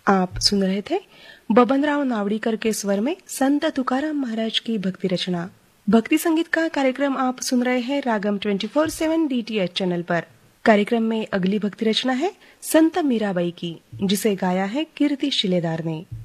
आप सुन रहे थे बबनराव नावड़ीकर के स्वर में संत तुकाराम महाराज की भक्ति रचना। भक्ति संगीत का कार्यक्रम आप सुन रहे हैं रागम 24/7 DTH चैनल पर। कार्यक्रम में अगली भक्ति रचना है संत मीराबाई की, जिसे गाया है कीर्ति शिलेदार ने।